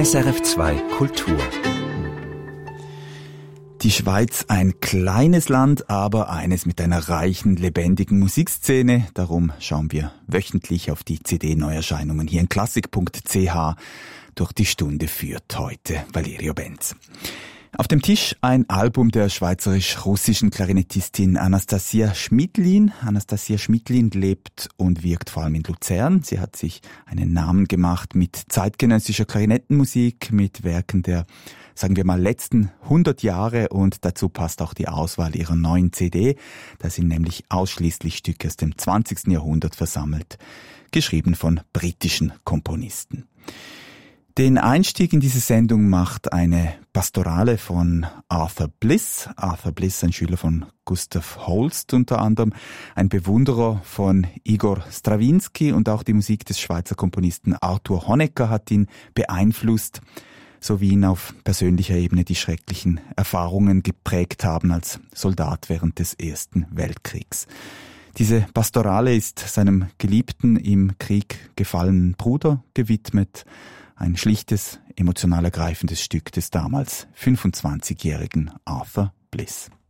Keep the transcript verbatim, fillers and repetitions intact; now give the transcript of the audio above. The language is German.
S R F zwei Kultur. Die Schweiz, ein kleines Land, aber eines mit einer reichen, lebendigen Musikszene. Darum schauen wir wöchentlich auf die C D-Neuerscheinungen hier in klassik punkt c h. Durch die Stunde führt heute Valerio Benz. Auf dem Tisch ein Album der schweizerisch-russischen Klarinettistin Anastasia Schmidlin. Anastasia Schmidlin lebt und wirkt vor allem in Luzern. Sie hat sich einen Namen gemacht mit zeitgenössischer Klarinettenmusik, mit Werken der, sagen wir mal, letzten hundert Jahre, und dazu passt auch die Auswahl ihrer neuen C D. Da sind nämlich ausschließlich Stücke aus dem zwanzigsten Jahrhundert versammelt, geschrieben von britischen Komponisten. Den Einstieg in diese Sendung macht eine Pastorale von Arthur Bliss. Arthur Bliss, ein Schüler von Gustav Holst unter anderem, ein Bewunderer von Igor Strawinski, und auch die Musik des Schweizer Komponisten Arthur Honegger hat ihn beeinflusst, sowie ihn auf persönlicher Ebene die schrecklichen Erfahrungen geprägt haben als Soldat während des Ersten Weltkriegs. Diese Pastorale ist seinem geliebten, im Krieg gefallenen Bruder gewidmet. Ein schlichtes, emotional ergreifendes Stück des damals fünfundzwanzigjährigen Arthur Bliss.